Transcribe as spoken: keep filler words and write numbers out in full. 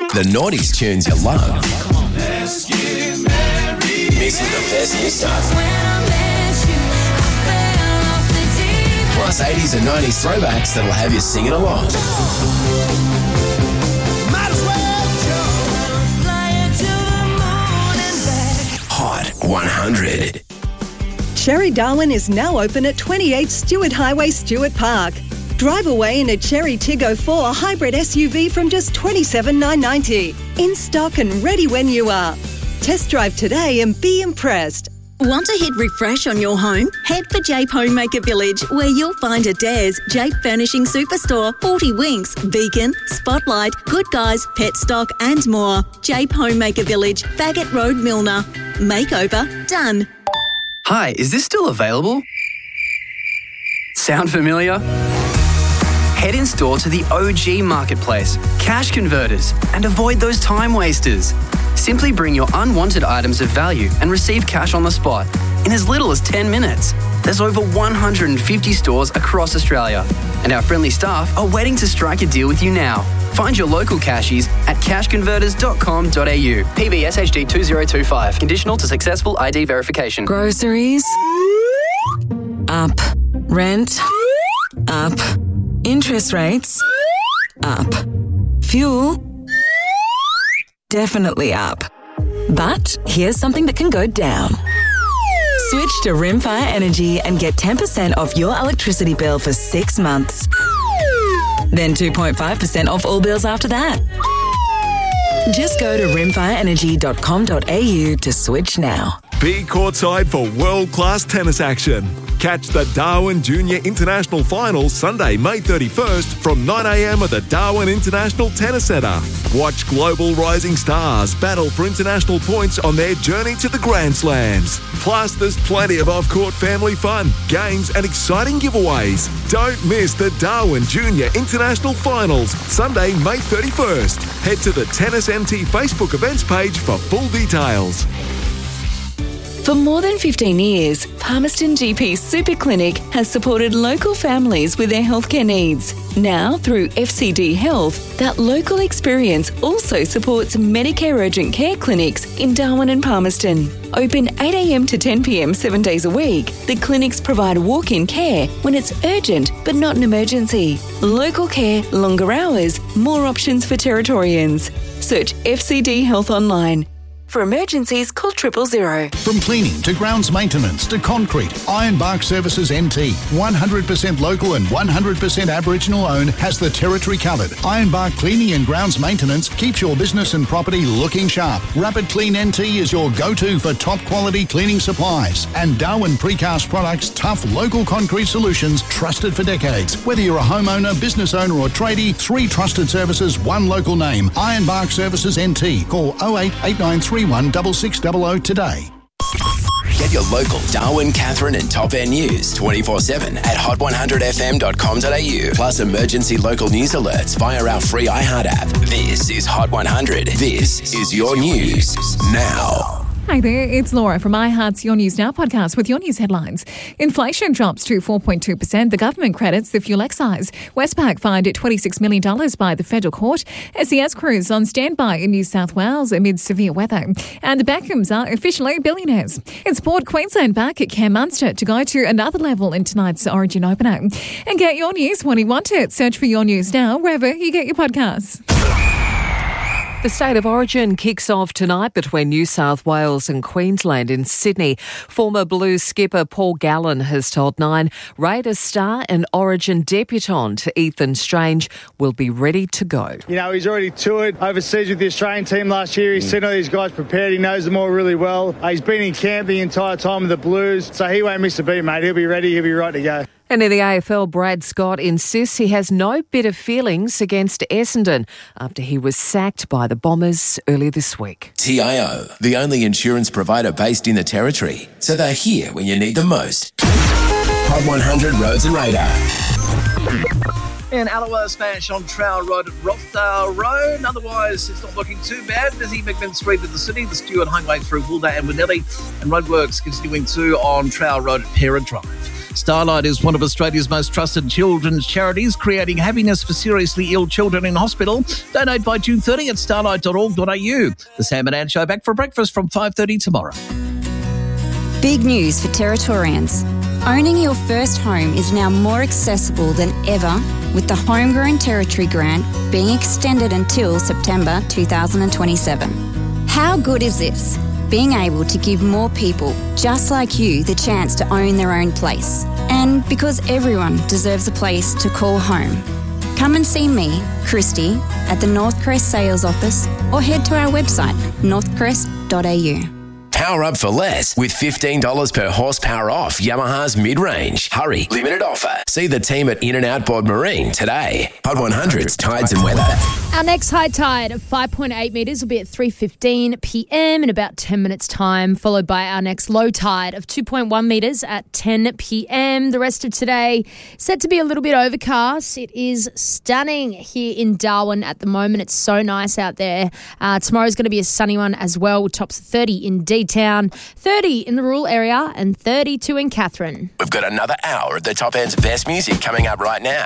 The noughties tunes you love. Let's get married. Mixing the best new stuff. Plus eighties and nineties throwbacks that'll have you singing along. Might as well jump. Hot one hundred. Cherry Darwin is now open at twenty-eight Stewart Highway, Stewart Park. Drive away in a Cherry Tiggo four hybrid S U V from just twenty-seven thousand nine hundred ninety dollars. In stock and ready when you are. Test drive today and be impressed. Want to hit refresh on your home? Head for Jape Homemaker Village, where you'll find Adairs, Jape Furnishing Superstore, forty Winks, Beacon, Spotlight, Good Guys, Pet Stock and more. Jape Homemaker Village, Faggot Road, Milner. Makeover done. Hi, is this still available? Sound familiar? Head in store to the O G Marketplace, Cash Converters, and avoid those time wasters. Simply bring your unwanted items of value and receive cash on the spot in as little as ten minutes. There's over one hundred fifty stores across Australia, and our friendly staff are waiting to strike a deal with you now. Find your local cashies at cash converters dot com dot a u. P B S H D two zero two five. Conditional to successful I D verification. Groceries up. Rent up. Interest rates up. Fuel definitely up. But here's something that can go down. Switch to Rimfire Energy and get ten percent off your electricity bill for six months. Then two point five percent off all bills after that. Just go to rimfire energy dot com dot a u to switch now. Be courtside for world-class tennis action. Catch the Darwin Junior International Finals Sunday, May thirty-first from nine a m at the Darwin International Tennis Centre. Watch global rising stars battle for international points on their journey to the Grand Slams. Plus, there's plenty of off-court family fun, games and exciting giveaways. Don't miss the Darwin Junior International Finals Sunday, May thirty-first. Head to the Tennis M T Facebook events page for full details. For more than fifteen years, Palmerston G P Super Clinic has supported local families with their healthcare needs. Now, through F C D Health, that local experience also supports Medicare urgent care clinics in Darwin and Palmerston. Open eight a m to ten p m seven days a week, the clinics provide walk-in care when it's urgent but not an emergency. Local care, longer hours, more options for Territorians. Search F C D Health online. For emergencies, call triple zero. From cleaning to grounds maintenance to concrete, Ironbark Services N T, one hundred percent local and one hundred percent Aboriginal owned, has the territory covered. Ironbark Cleaning and Grounds Maintenance keeps your business and property looking sharp. Rapid Clean N T is your go-to for top quality cleaning supplies. And Darwin Precast Products, tough local concrete solutions trusted for decades. Whether you're a homeowner, business owner or tradie, three trusted services, one local name. Ironbark Services N T. Call oh eight eight nine three one six six zero zero today. Get your local Darwin, Catherine and Top End news twenty-four seven at hot one hundred f m dot com dot a u. Plus emergency local news alerts via our free iHeart app. This is Hot one hundred. This is your news now. Hi there, it's Laura from iHeart's Your News Now podcast with your news headlines. Inflation drops to four point two percent. The government credits the fuel excise. Westpac fined at twenty-six million dollars by the federal court. S E S crews on standby in New South Wales amid severe weather. And the Beckhams are officially billionaires. In sport, Queensland back at Cam Munster to go to another level in tonight's Origin opener. And get your news when you want it. Search for Your News Now wherever you get your podcasts. The State of Origin kicks off tonight between New South Wales and Queensland in Sydney. Former Blues skipper Paul Gallen has told Nine Raiders star and Origin debutant Ethan Strange will be ready to go. You know, he's already toured overseas with the Australian team last year. He's mm. seen all these guys prepared. He knows them all really well. Uh, he's been in camp the entire time with the Blues, so he won't miss a beat, mate. He'll be ready. He'll be right to go. And in the A F L, Brad Scott insists he has no bitter feelings against Essendon after he was sacked by the Bombers earlier this week. T I O, the only insurance provider based in the Territory, so they're here when you need them most. Hot one hundred Roads and Radar. And Alawa smash on Trowell Road at Rothdale Road. Otherwise, it's not looking too bad. Busy McMinn Street in the city, the Stewart Highway through Woolda and Winnelly, and roadworks continuing too on Trowell Road at Parent Drive. Starlight is one of Australia's most trusted children's charities, creating happiness for seriously ill children in hospital. Donate by June thirtieth at starlight dot org dot a u. The Sam and Ann Show back for breakfast from five thirty tomorrow. Big news for Territorians. Owning your first home is now more accessible than ever, with the Homegrown Territory Grant being extended until September two thousand twenty-seven. How good is this? Being able to give more people just like you the chance to own their own place. And because everyone deserves a place to call home. Come and see me, Christy, at the Northcrest Sales Office or head to our website, northcrest dot a u. Power up for less with fifteen dollars per horsepower off Yamaha's mid-range. Hurry, limited offer. See the team at In and Out Board Marine today. Hot one hundred's tides and weather. Our next high tide of five point eight metres will be at three fifteen p m in about ten minutes' time, followed by our next low tide of two point one metres at ten p m. The rest of today set to be a little bit overcast. It is stunning here in Darwin at the moment. It's so nice out there. Uh, tomorrow's going to be a sunny one as well, with tops of thirty in D-Town, thirty in the rural area and thirty-two in Catherine. We've got another hour of the top end's best music coming up right now.